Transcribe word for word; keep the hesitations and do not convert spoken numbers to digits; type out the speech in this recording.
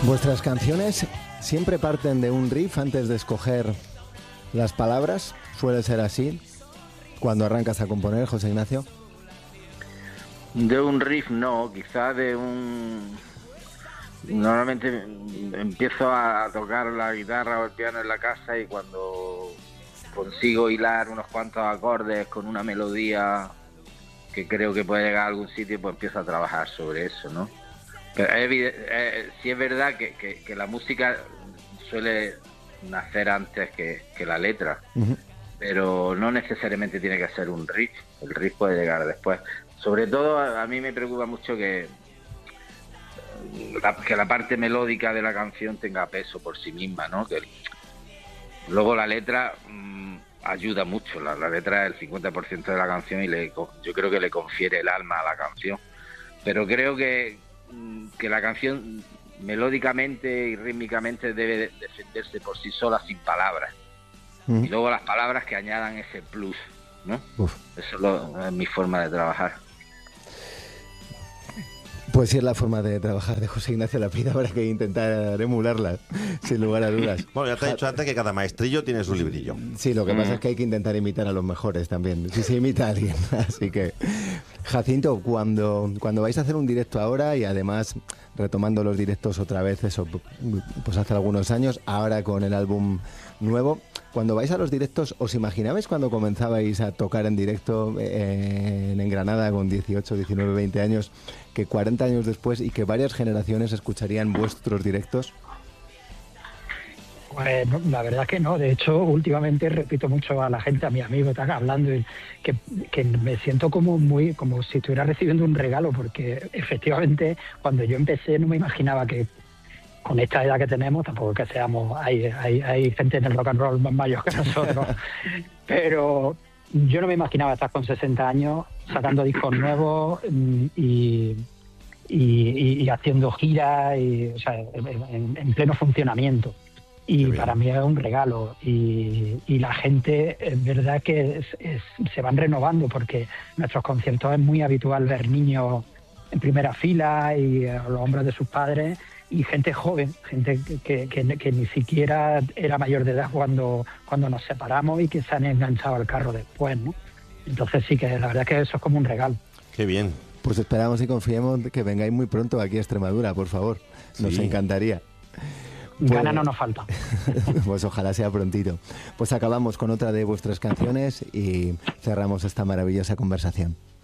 ¿Vuestras canciones siempre parten de un riff antes de escoger las palabras? ¿Suele ser así cuando arrancas a componer, José Ignacio? De un riff no, quizá de un... Normalmente empiezo a tocar la guitarra o el piano en la casa y cuando consigo hilar unos cuantos acordes con una melodía que creo que puede llegar a algún sitio, pues empiezo a trabajar sobre eso, ¿no? Pero es evidente, eh, sí es verdad que, que, que la música suele nacer antes que, que la letra, uh-huh. Pero no necesariamente tiene que ser un riff, el riff puede llegar después. Sobre todo a, a mí me preocupa mucho que la, que la parte melódica de la canción tenga peso por sí misma, ¿no? Que luego la letra mmm, ayuda mucho, la, la letra es el cincuenta por ciento de la canción y le, yo creo que le confiere el alma a la canción, pero creo que que la canción melódicamente y rítmicamente debe defenderse por sí sola sin palabras, uh-huh. Y luego las palabras que añadan ese plus, ¿no? Uf. Eso es, lo, es mi forma de trabajar. Pues sí, es la forma de trabajar de José Ignacio Lapida, habrá que intentar emularla, sin lugar a dudas. Bueno, ya te he dicho antes que cada maestrillo tiene su librillo. Sí, lo que mm. pasa es que hay que intentar imitar a los mejores también, si se imita a alguien. Así que, Jacinto, cuando, cuando vais a hacer un directo ahora y además retomando los directos otra vez, eso, pues hace algunos años, ahora con el álbum nuevo, cuando vais a los directos, ¿os imaginabais cuando comenzabais a tocar en directo eh, en Granada con dieciocho, diecinueve, veinte años, que cuarenta años después y que varias generaciones escucharían vuestros directos? Pues no, la verdad es que no. De hecho, últimamente repito mucho a la gente, a mis amigos, están hablando, que, que me siento como muy como si estuviera recibiendo un regalo, porque efectivamente cuando yo empecé no me imaginaba que con esta edad que tenemos, tampoco que seamos, hay, hay, hay gente en el rock and roll más mayor que nosotros, pero yo no me imaginaba estar con sesenta años sacando discos nuevos y, y, y haciendo giras, y, o sea, en, en pleno funcionamiento. Y para mí es un regalo. Y, y la gente, es verdad que es, es, se van renovando, porque en nuestros conciertos es muy habitual ver niños en primera fila y a los hombros de sus padres, y gente joven, gente que, que, que ni siquiera era mayor de edad cuando, cuando nos separamos y que se han enganchado al carro después, ¿no? Entonces sí, que la verdad es que eso es como un regalo. Qué bien. Pues esperamos y confiemos que vengáis muy pronto aquí a Extremadura, por favor. Nos sí. encantaría. Pues, Gana no nos falta. Pues ojalá sea prontito. Pues acabamos con otra de vuestras canciones y cerramos esta maravillosa conversación.